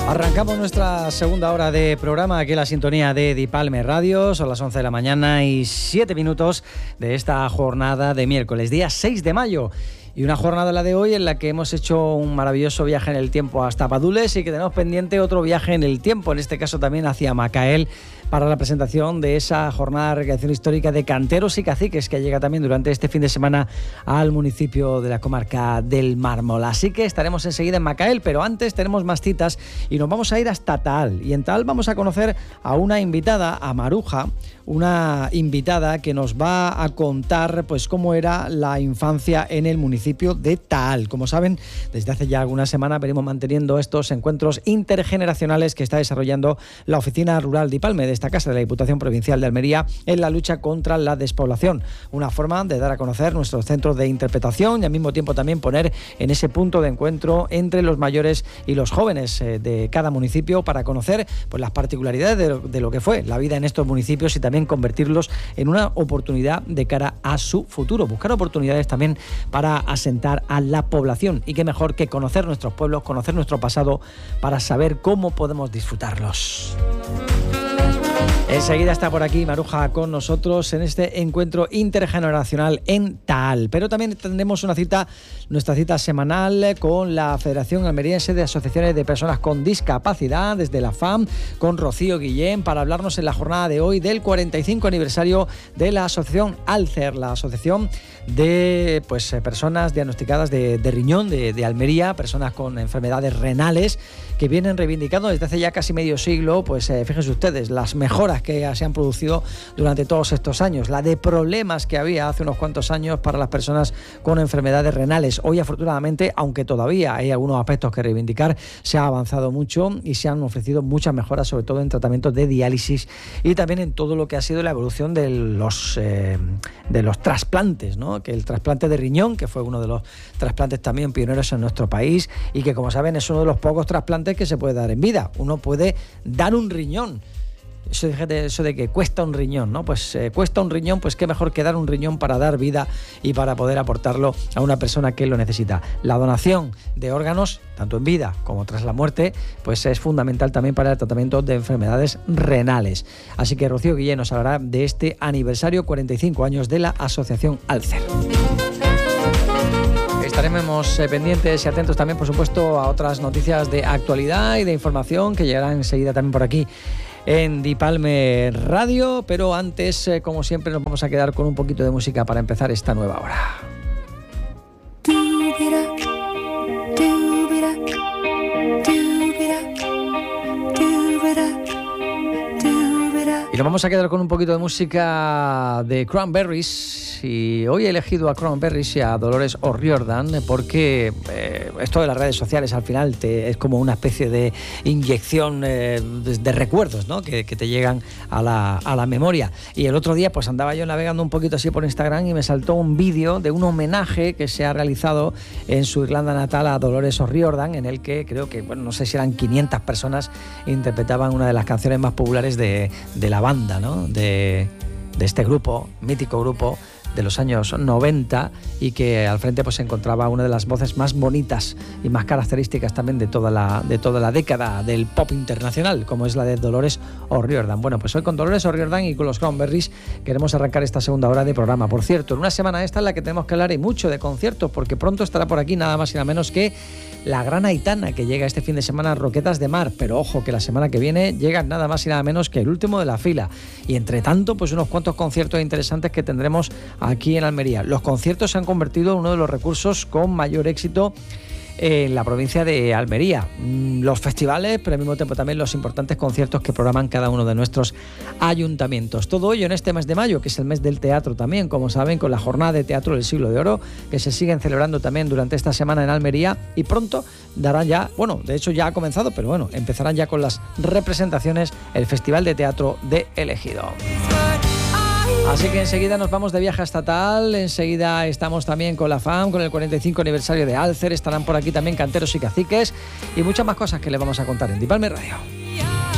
Arrancamos nuestra segunda hora de programa aquí en la sintonía de Dipalme Radio. Son las 11 de la mañana y 7 minutos de esta jornada de miércoles, día 6 de mayo. Y una jornada, la de hoy, en la que hemos hecho un maravilloso viaje en el tiempo hasta Padules y que tenemos pendiente otro viaje en el tiempo, en este caso también hacia Macael, para la presentación de esa jornada de recreación histórica de canteros y caciques que llega también durante este fin de semana al municipio de la comarca del Mármol. Así que estaremos enseguida en Macael, pero antes tenemos más citas y nos vamos a ir hasta Taal. Y en Taal vamos a conocer a una invitada, a Maruja, una invitada que nos va a contar pues cómo era la infancia en el municipio de Taal. Como saben, desde hace ya algunas semanas venimos manteniendo estos encuentros intergeneracionales que está desarrollando la Oficina Rural Dipalme de esta casa de la Diputación Provincial de Almería en la lucha contra la despoblación. Una forma de dar a conocer nuestros centros de interpretación y al mismo tiempo también poner en ese punto de encuentro entre los mayores y los jóvenes de cada municipio para conocer pues las particularidades de lo que fue la vida en estos municipios y también convertirlos en una oportunidad de cara a su futuro. Buscar oportunidades también para asentar a la población. Y qué mejor que conocer nuestros pueblos, conocer nuestro pasado para saber cómo podemos disfrutarlos. Enseguida está por aquí Maruja con nosotros en este encuentro intergeneracional en Taal. Pero también tendremos nuestra cita semanal con la Federación Almeriense de Asociaciones de Personas con Discapacidad, desde la FAM, con Rocío Guillén, para hablarnos en la jornada de hoy del 45 aniversario de la Asociación Alcer, la asociación de personas diagnosticadas de riñón de Almería, personas con enfermedades renales, que vienen reivindicando desde hace ya casi medio siglo, fíjense ustedes, las mejoras que se han producido durante todos estos años, la de problemas que había hace unos cuantos años para las personas con enfermedades renales. Hoy, afortunadamente, aunque todavía hay algunos aspectos que reivindicar, se ha avanzado mucho y se han ofrecido muchas mejoras, sobre todo en tratamientos de diálisis y también en todo lo que ha sido la evolución de los trasplantes, ¿no? Que el trasplante de riñón, que fue uno de los trasplantes también pioneros en nuestro país y que, como saben, es uno de los pocos trasplantes que se puede dar en vida. Uno puede dar un riñón. Eso de que cuesta un riñón, ¿no? Cuesta un riñón, pues qué mejor que dar un riñón para dar vida y para poder aportarlo a una persona que lo necesita. La donación de órganos, tanto en vida como tras la muerte, pues es fundamental también para el tratamiento de enfermedades renales. Así que Rocío Guillén nos hablará de este aniversario, 45 años de la Asociación Alcer. Estaremos pendientes y atentos también, por supuesto, a otras noticias de actualidad y de información que llegarán enseguida también por aquí en Dipalme Radio, pero antes, como siempre, nos vamos a quedar con un poquito de música para empezar esta nueva hora. Y nos vamos a quedar con un poquito de música de Cranberries. Y hoy he elegido a Cranberries y a Dolores O'Riordan porque esto de las redes sociales al final es como una especie de inyección de recuerdos, ¿no? que te llegan a la memoria. Y el otro día pues andaba yo navegando un poquito así por Instagram y me saltó un vídeo de un homenaje que se ha realizado en su Irlanda natal a Dolores O'Riordan, en el que creo que, no sé si eran 500 personas interpretaban una de las canciones más populares de la banda, ¿no? de este grupo, mítico grupo de los años 90, y que al frente pues se encontraba una de las voces más bonitas y más características también de toda la década del pop internacional, como es la de Dolores O'Riordan. Bueno, pues hoy con Dolores O'Riordan y con los Cranberries queremos arrancar esta segunda hora de programa. Por cierto, en una semana esta en la que tenemos que hablar y mucho de conciertos, porque pronto estará por aquí nada más y nada menos que la Gran Aitana, que llega este fin de semana a Roquetas de Mar, pero ojo que la semana que viene llega nada más y nada menos que el último de la fila, y entre tanto pues unos cuantos conciertos interesantes que tendremos aquí en Almería. Los conciertos se han convertido en uno de los recursos con mayor éxito en la provincia de Almería. Los festivales, pero al mismo tiempo también los importantes conciertos que programan cada uno de nuestros ayuntamientos. Todo ello en este mes de mayo, que es el mes del teatro también, como saben, con la jornada de teatro del Siglo de Oro, que se siguen celebrando también durante esta semana en Almería, y pronto darán ya, de hecho ya ha comenzado, pero empezarán ya con las representaciones el Festival de Teatro de El Ejido. Así que enseguida nos vamos de viaje hasta Taal, enseguida estamos también con la FAM, con el 45 aniversario de Alcer, estarán por aquí también canteros y caciques y muchas más cosas que les vamos a contar en Dipalme Radio.